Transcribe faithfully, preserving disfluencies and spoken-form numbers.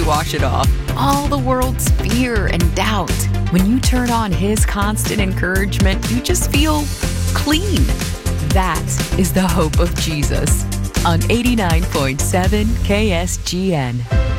wash it off. All the world's fear and doubt. When you turn on His constant encouragement, you just feel clean. That is the hope of Jesus on eighty-nine point seven K S G N.